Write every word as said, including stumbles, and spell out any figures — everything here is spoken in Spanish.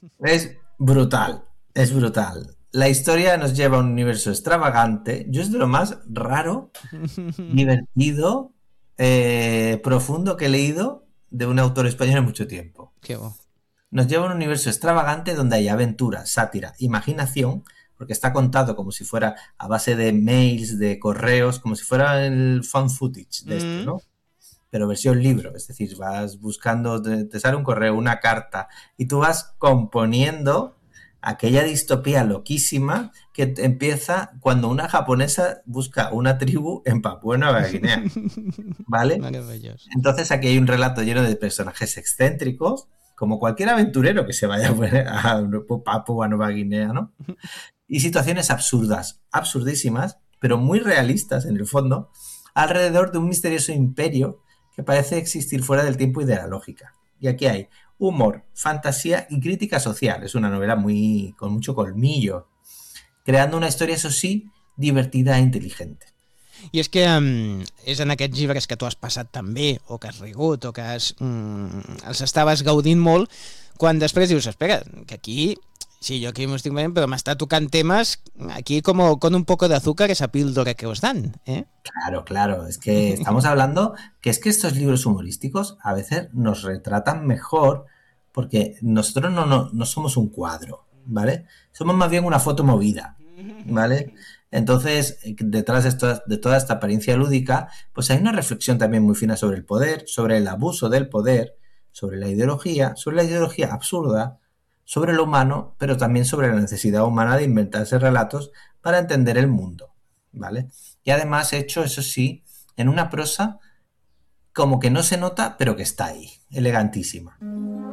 Es brutal, es brutal. La historia nos lleva a un universo extravagante. Yo es de lo más raro, divertido, eh, profundo que he leído de un autor español en mucho tiempo. Que bo. Nos lleva a un universo extravagante donde hay aventura, sátira, imaginación, porque está contado como si fuera a base de mails, de correos, como si fuera el fan footage de este, Mm. ¿no? Pero versión libro, es decir, vas buscando, te, te sale un correo, una carta, y tú vas componiendo aquella distopía loquísima que empieza cuando una japonesa busca una tribu en Papúa Nueva Guinea, ¿vale? Meravellós. Entonces aquí hay un relato lleno de personajes excéntricos, como cualquier aventurero que se vaya a Papúa Nueva Guinea, ¿no? Y situaciones absurdas, absurdísimas, pero muy realistas en el fondo, alrededor de un misterioso imperio que parece existir fuera del tiempo y de la lógica. Y aquí hay humor, fantasía y crítica social. Es una novela muy con mucho colmillo, creando una historia, eso sí, divertida e inteligente. I és que um, és en aquests llibres que tu has passat també, o que has rigut, o que has, um, els estaves gaudint molt, quan després dius, espera, que aquí, sí, jo aquí m'ho estic veient, però m'està tocant temes aquí como con un poco de azúcar esa píldora que os dan, ¿eh? Claro, claro, es que estamos hablando que es que estos libros humorísticos a veces nos retratan mejor porque nosotros no, no, no somos un cuadro, ¿vale? Somos más bien una foto movida, ¿vale? Entonces, detrás de, esto, de toda esta apariencia lúdica, pues hay una reflexión también muy fina sobre el poder, sobre el abuso del poder, sobre la ideología, sobre la ideología absurda, sobre lo humano, pero también sobre la necesidad humana de inventarse relatos para entender el mundo, ¿vale? Y además hecho, eso sí, en una prosa como que no se nota, pero que está ahí, elegantísima.